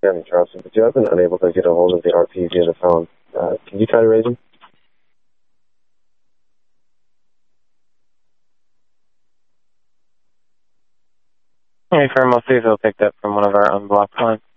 Jeremy Charleston, but I've been unable to get a hold of the RP via the phone. Can you try to raise him? Hey, firm, I'll see if he'll pick up from one of our unblocked lines.